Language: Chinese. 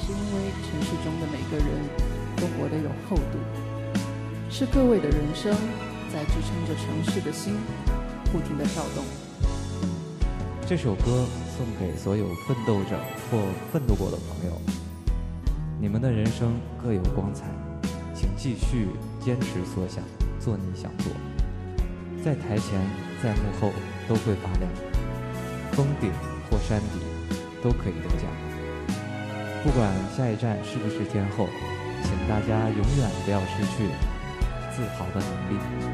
是因为城市中的每个人都活得有厚度，是各位的人生在支撑着城市的心不停地跳动。 这首歌送给所有奋斗者或奋斗过的朋友，你们的人生各有光彩，请继续坚持所想，做你想做，在台前在幕后都会发亮，峰顶或山底都可以得奖。不管下一站是不是天后，请大家永远不要失去自豪的能力。